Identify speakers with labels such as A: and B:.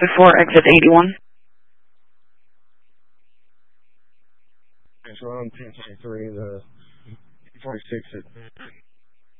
A: before exit 81.
B: So on 1023, the 46 at